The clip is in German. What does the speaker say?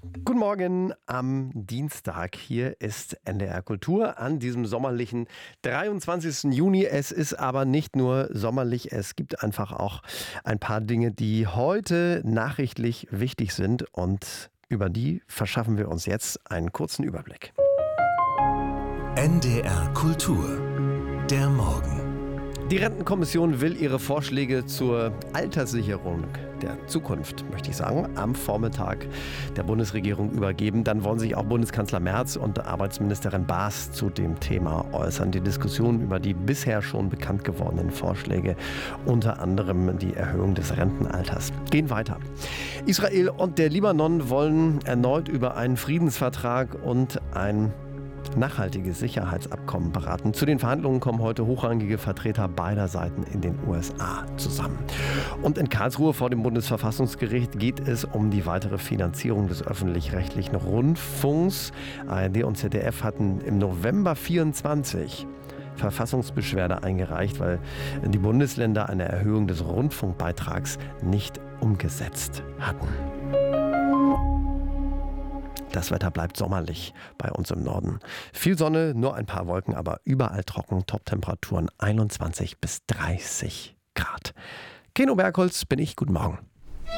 Guten Morgen am Dienstag. Hier ist NDR Kultur an diesem sommerlichen 23. Juni. Es ist aber nicht nur sommerlich, es gibt einfach auch ein paar Dinge, die heute nachrichtlich wichtig sind und über die verschaffen wir uns jetzt einen kurzen Überblick. NDR Kultur, der Morgen. Die Rentenkommission will ihre Vorschläge zur Alterssicherung der Zukunft, möchte ich sagen, am Vormittag der Bundesregierung übergeben. Dann wollen sich auch Bundeskanzler Merz und Arbeitsministerin Baas zu dem Thema äußern. Die Diskussion über die bisher schon bekannt gewordenen Vorschläge, unter anderem die Erhöhung des Rentenalters, gehen weiter. Israel und der Libanon wollen erneut über einen Friedensvertrag und ein nachhaltiges Sicherheitsabkommen beraten. Zu den Verhandlungen kommen heute hochrangige Vertreter beider Seiten in den USA zusammen. Und in Karlsruhe vor dem Bundesverfassungsgericht geht es um die weitere Finanzierung des öffentlich-rechtlichen Rundfunks. ARD und ZDF hatten im November 24 Verfassungsbeschwerde eingereicht, weil die Bundesländer eine Erhöhung des Rundfunkbeitrags nicht umgesetzt hatten. Das Wetter bleibt sommerlich bei uns im Norden. Viel Sonne, nur ein paar Wolken, aber überall trocken. Toptemperaturen 21 bis 30 Grad. Keno Bergholz bin ich. Guten Morgen.